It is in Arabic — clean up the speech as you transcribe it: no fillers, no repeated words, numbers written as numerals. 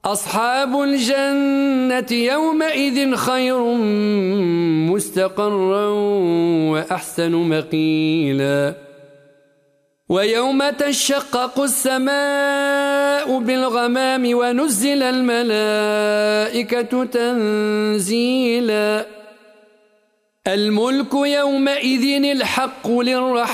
أصحاب الجنة يومئذ خير مستقرا وأحسن مقيلا ويوم تشقق السماء بالغمام ونزل الملائكة تنزيلا الملك يومئذ الحق للرحمن